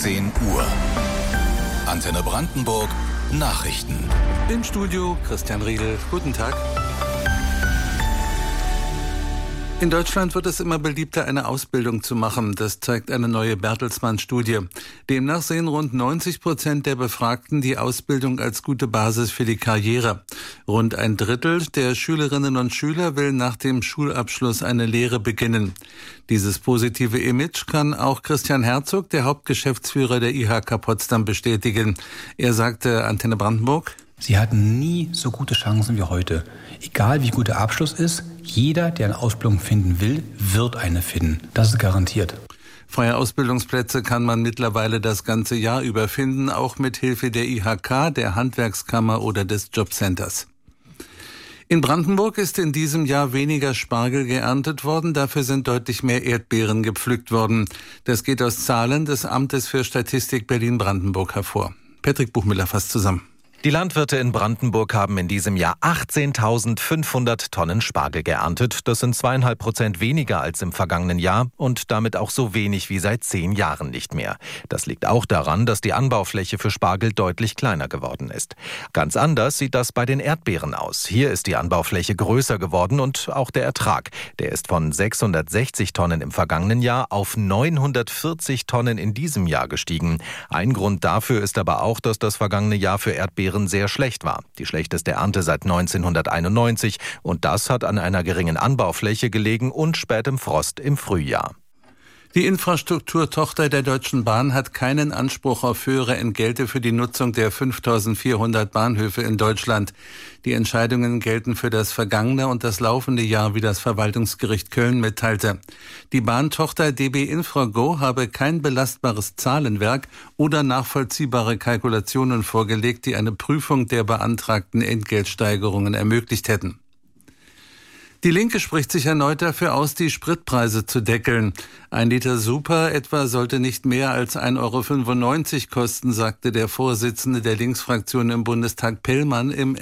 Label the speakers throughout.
Speaker 1: 10 Uhr. Antenne Brandenburg Nachrichten.
Speaker 2: Im Studio Christian Riedel. Guten Tag. In Deutschland wird es immer beliebter, eine Ausbildung zu machen. Das zeigt eine neue Bertelsmann-Studie. Demnach sehen rund 90% der Befragten die Ausbildung als gute Basis für die Karriere. Rund ein Drittel der Schülerinnen und Schüler will nach dem Schulabschluss eine Lehre beginnen. Dieses positive Image kann auch Christian Herzog, der Hauptgeschäftsführer der IHK Potsdam, bestätigen. Er sagte Antenne Brandenburg:
Speaker 3: Sie hatten nie so gute Chancen wie heute. Egal wie gut der Abschluss ist, jeder, der eine Ausbildung finden will, wird eine finden. Das ist garantiert.
Speaker 2: Freie Ausbildungsplätze kann man mittlerweile das ganze Jahr über finden, auch mit Hilfe der IHK, der Handwerkskammer oder des Jobcenters. In Brandenburg ist in diesem Jahr weniger Spargel geerntet worden, dafür sind deutlich mehr Erdbeeren gepflückt worden. Das geht aus Zahlen des Amtes für Statistik Berlin-Brandenburg hervor. Patrick Buchmüller fasst zusammen.
Speaker 4: Die Landwirte in Brandenburg haben in diesem Jahr 18.500 Tonnen Spargel geerntet. Das sind 2,5% weniger als im vergangenen Jahr und damit auch so wenig wie seit 10 Jahren nicht mehr. Das liegt auch daran, dass die Anbaufläche für Spargel deutlich kleiner geworden ist. Ganz anders sieht das bei den Erdbeeren aus. Hier ist die Anbaufläche größer geworden und auch der Ertrag. Der ist von 660 Tonnen im vergangenen Jahr auf 940 Tonnen in diesem Jahr gestiegen. Ein Grund dafür ist aber auch, dass das vergangene Jahr für Erdbeeren sehr schlecht war. Die schlechteste Ernte seit 1991 und das hat an einer geringen Anbaufläche gelegen und spätem Frost im Frühjahr.
Speaker 2: Die Infrastrukturtochter der Deutschen Bahn hat keinen Anspruch auf höhere Entgelte für die Nutzung der 5.400 Bahnhöfe in Deutschland. Die Entscheidungen gelten für das vergangene und das laufende Jahr, wie das Verwaltungsgericht Köln mitteilte. Die Bahntochter DB Infrago habe kein belastbares Zahlenwerk oder nachvollziehbare Kalkulationen vorgelegt, die eine Prüfung der beantragten Entgeltsteigerungen ermöglicht hätten. Die Linke spricht sich erneut dafür aus, die Spritpreise zu deckeln. 1 Liter Super etwa sollte nicht mehr als 1,95 € kosten, sagte der Vorsitzende der Linksfraktion im Bundestag Pellmann im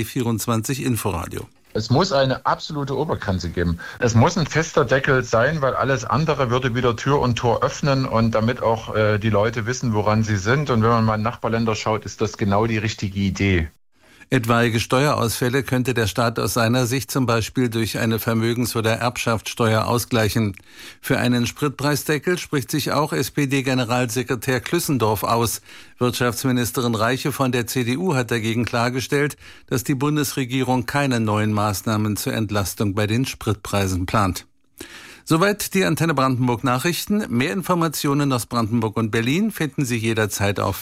Speaker 2: RBB24 Inforadio.
Speaker 5: Es muss eine absolute Obergrenze geben. Es muss ein fester Deckel sein, weil alles andere würde wieder Tür und Tor öffnen und damit auch die Leute wissen, woran sie sind. Und wenn man mal in Nachbarländer schaut, ist das genau die richtige Idee.
Speaker 2: Etwaige Steuerausfälle könnte der Staat aus seiner Sicht zum Beispiel durch eine Vermögens- oder Erbschaftssteuer ausgleichen. Für einen Spritpreisdeckel spricht sich auch SPD-Generalsekretär Klüssendorf aus. Wirtschaftsministerin Reiche von der CDU hat dagegen klargestellt, dass die Bundesregierung keine neuen Maßnahmen zur Entlastung bei den Spritpreisen plant. Soweit die Antenne Brandenburg Nachrichten. Mehr Informationen aus Brandenburg und Berlin finden Sie jederzeit auf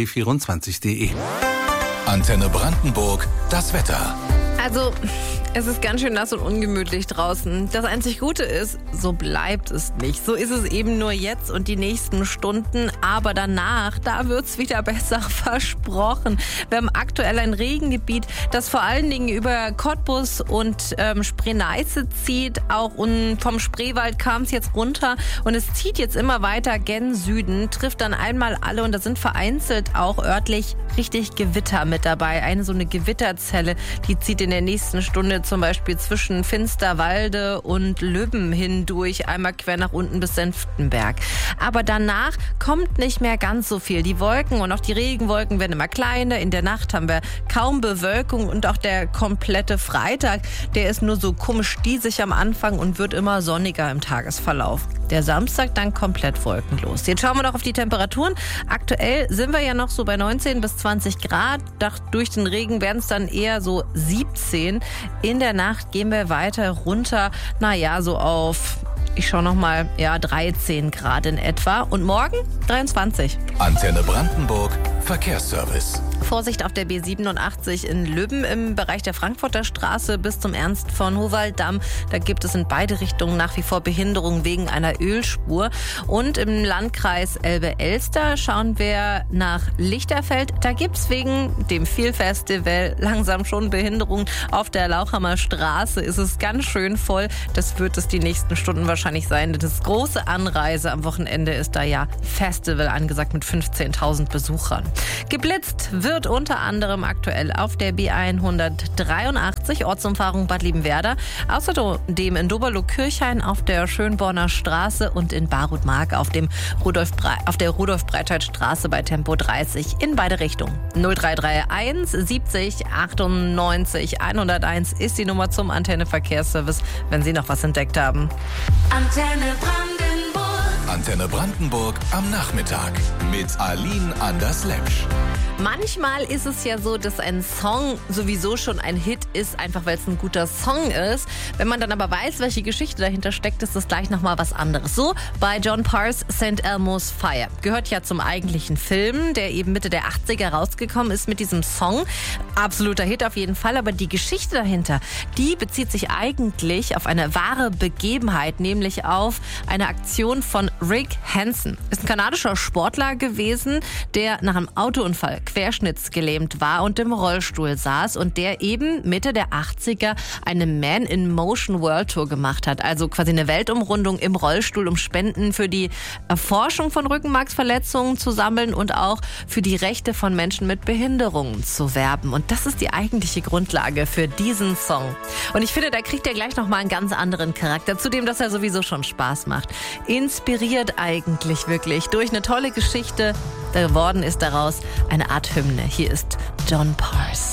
Speaker 2: rbb24.de.
Speaker 1: Antenne Brandenburg, das Wetter.
Speaker 6: Also, es ist ganz schön nass und ungemütlich draußen. Das einzig Gute ist, so bleibt es nicht. So ist es eben nur jetzt und die nächsten Stunden. Aber danach, da wird's wieder besser, versprochen. Wir haben aktuell ein Regengebiet, das vor allen Dingen über Cottbus und Spree-Neiße zieht. Auch vom Spreewald kam es jetzt runter und es zieht jetzt immer weiter gen Süden, trifft dann einmal alle und da sind vereinzelt auch örtlich richtig Gewitter mit dabei. So eine Gewitterzelle, die zieht in der nächsten Stunde zum Beispiel zwischen Finsterwalde und Lübben hindurch, einmal quer nach unten bis Senftenberg. Aber danach kommt nicht mehr ganz so viel. Die Wolken und auch die Regenwolken werden immer kleiner. In der Nacht haben wir kaum Bewölkung und auch der komplette Freitag, der ist nur so komisch diesig am Anfang und wird immer sonniger im Tagesverlauf. Der Samstag dann komplett wolkenlos. Jetzt schauen wir noch auf die Temperaturen. Aktuell sind wir ja noch so bei 19 bis 20 Grad. Durch den Regen werden es dann eher so 17. In der Nacht gehen wir weiter runter. So auf, ich schaue nochmal, 13 Grad in etwa. Und morgen 23.
Speaker 1: Antenne Brandenburg, Verkehrsservice.
Speaker 6: Vorsicht auf der B87 in Lübben im Bereich der Frankfurter Straße bis zum Ernst von Howald-Damm. Da gibt es in beide Richtungen nach wie vor Behinderung wegen einer Ölspur. Und im Landkreis Elbe-Elster schauen wir nach Lichterfeld. Da gibt es wegen dem Viel-Festival langsam schon Behinderung. Auf der Lauchhammer Straße ist es ganz schön voll. Das wird es die nächsten Stunden wahrscheinlich sein. Das große Anreise am Wochenende ist da ja Festival angesagt mit 15.000 Besuchern. Geblitzt wird wird unter anderem aktuell auf der B183, Ortsumfahrung Bad Liebenwerda. Außerdem in Doberloh-Kirchhain auf der Schönborner Straße und in Barut-Mark auf der Rudolf-Breitscheid-Straße bei Tempo 30 in beide Richtungen. 0331 70 98 101 ist die Nummer zum Antenne-Verkehrsservice, wenn Sie noch was entdeckt haben.
Speaker 1: Antenne Brandenburg am Nachmittag mit Aline Anders-Lepsch.
Speaker 6: Manchmal ist es ja so, dass ein Song sowieso schon ein Hit ist, einfach weil es ein guter Song ist. Wenn man dann aber weiß, welche Geschichte dahinter steckt, ist das gleich nochmal was anderes. So bei John Parrs St. Elmo's Fire. Gehört ja zum eigentlichen Film, der eben Mitte der 80er rausgekommen ist mit diesem Song. Absoluter Hit auf jeden Fall, aber die Geschichte dahinter, die bezieht sich eigentlich auf eine wahre Begebenheit, nämlich auf eine Aktion von Rick Hansen. Ist ein kanadischer Sportler gewesen, der nach einem Autounfall querschnittsgelähmt war und im Rollstuhl saß und der eben Mitte der 80er eine Man-in-Motion World Tour gemacht hat. Also quasi eine Weltumrundung im Rollstuhl, um Spenden für die Erforschung von Rückenmarksverletzungen zu sammeln und auch für die Rechte von Menschen mit Behinderungen zu werben. Und das ist die eigentliche Grundlage für diesen Song. Und ich finde, da kriegt er gleich nochmal einen ganz anderen Charakter, zudem, dass er sowieso schon Spaß macht. Inspiriert eigentlich wirklich durch eine tolle Geschichte. Geworden ist daraus eine Art Hymne. Hier ist John Parrs.